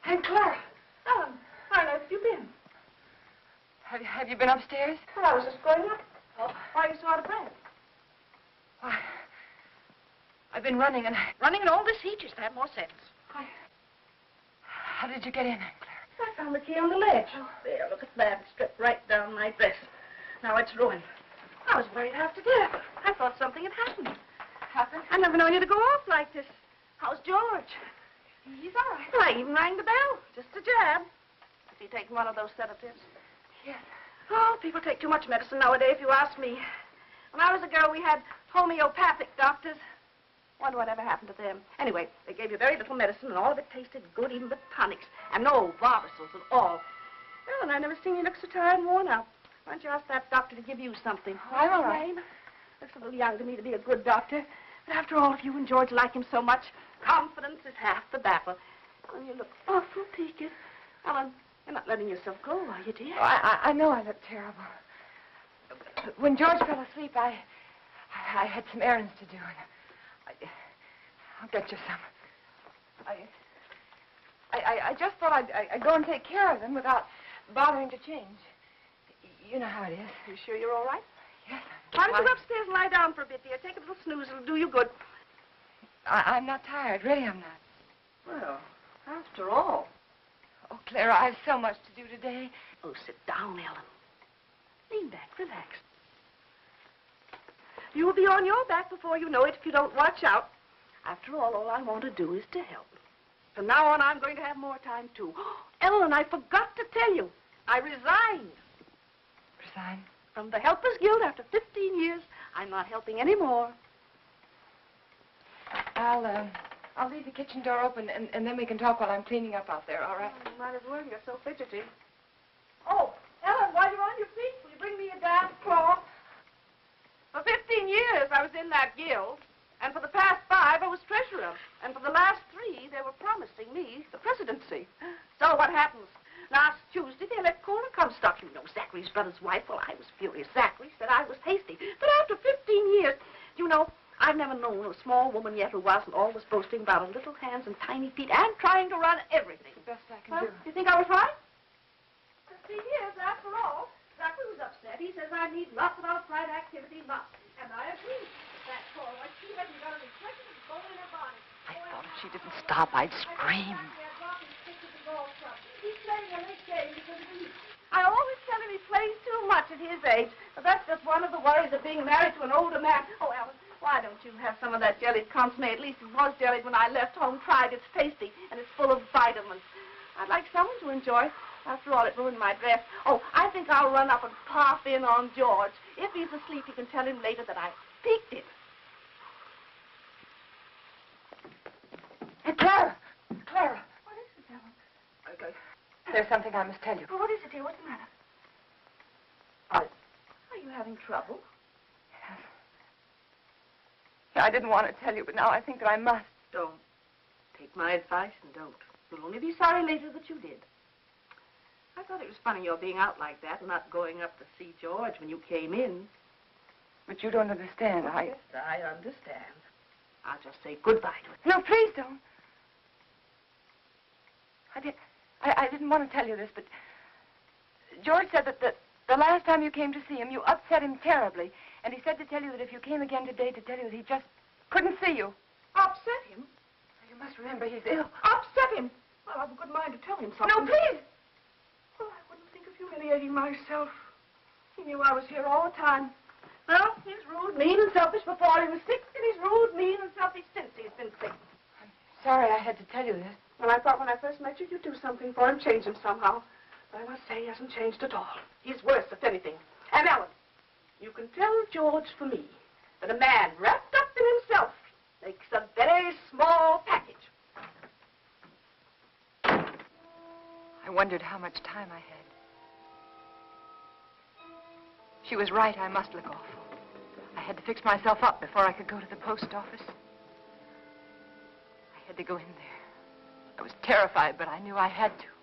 Aunt Clara. Ellen, how on earth have you been? Have you been upstairs? Well, I was just going up. Oh, why are you so out of breath? Why, I've been running and... Running in all this heat used to have more sense. How did you get in, Aunt Clara? I found the key on the ledge. Oh, there, look at that. It stripped right down my dress. Now it's ruined. I was worried half to death. I thought something had happened. Happened? I never known you to go off like this. How's George? He's all right. Well, I even rang the bell. Just a jab. Is he taking one of those sedatives? Yes. Oh, people take too much medicine nowadays, if you ask me. When I was a girl, we had homeopathic doctors. Wonder whatever happened to them. Anyway, they gave you very little medicine, and all of it tasted good, even the tonics. And no Barbasils at all. Well, and I never seen you look so tired and worn out. Why don't you ask that doctor to give you something? I'm all right. Looks a little young to me to be a good doctor. But after all, if you and George like him so much, confidence is half the battle. Ellen, you look awful peaked. Ellen, you're not letting yourself go, are you, dear? Oh, I know I look terrible. When George fell asleep, I had some errands to do. And I'll get you some. I just thought I'd go and take care of them without bothering to change. You know how it is. You sure you're all right? Yes. Why don't you go upstairs and lie down for a bit, dear? Take a little snooze. It'll do you good. I'm not tired. Really, I'm not. Well, after all. Oh, Clara, I have so much to do today. Oh, sit down, Ellen. Lean back. Relax. You'll be on your back before you know it if you don't watch out. After all I want to do is to help. From now on, I'm going to have more time, too. Ellen, I forgot to tell you. I resigned. Resign? From the Helpers Guild after 15 years. I'm not helping anymore. I'll leave the kitchen door open, and then we can talk while I'm cleaning up out there, all right? Oh, might as well. You're so fidgety. Oh, Ellen, while you're on your feet, will you bring me a damp cloth? For 15 years, I was in that guild. And for the past 5, I was treasurer. And for the last 3, they were promising me the presidency. So what happens? Last Tuesday, they let Cora Comstock, you know, Zachary's brother's wife. Well, I was furious. Zachary said I was hasty. But after 15 years, you know, I've never known a small woman yet who wasn't always boasting about her little hands and tiny feet and trying to run everything. The best I can do. You think I was right? 15 years, after all. Zachary was upset. He says I need lots of outside activity, lots. And I agree. That Cora, like, she hasn't got any questions going in her bonnet. I thought if she didn't stop, I'd scream. He's playing a late game because of me. I always tell him he plays too much at his age, but that's just one of the worries of being married to an older man. Oh, Alan, why don't you have some of that jellied consomme? At least it was jellied when I left home. Tried. It's tasty, and it's full of vitamins. I'd like someone to enjoy. After all, it ruined my dress. Oh, I think I'll run up and pop in on George. If he's asleep, you can tell him later that I peeked him. Hey, Clara! Clara! What is it, Ellen? There's something I must tell you. Well, what is it, dear? What's the matter? I... Are you having trouble? Yes. Yeah, I didn't want to tell you, but now I think that I must. Don't. Take my advice and don't. You'll only be sorry later that you did. I thought it was funny your being out like that and not going up to see George when you came in. But you don't understand. Yes, I understand. I'll just say goodbye to it. No, please don't. I didn't want to tell you this, but George said that the last time you came to see him, you upset him terribly. And he said to tell you that if you came again today, to tell you that he just couldn't see you. Upset him? You must remember he's ill. Upset him? Well, I've a good mind to tell him something. No, please! Well, I wouldn't think of humiliating myself. He knew I was here all the time. Well, he's rude, mean, and selfish before he was sick, and he's rude, mean, and selfish since he's been sick. I'm sorry I had to tell you this. Well, I thought when I first met you, you'd do something for him, change him somehow. But I must say he hasn't changed at all. He's worse, if anything. And Ellen, you can tell George for me that a man wrapped up in himself makes a very small package. I wondered how much time I had. She was right. I must look awful. I had to fix myself up before I could go to the post office. I had to go in there. I was terrified, but I knew I had to.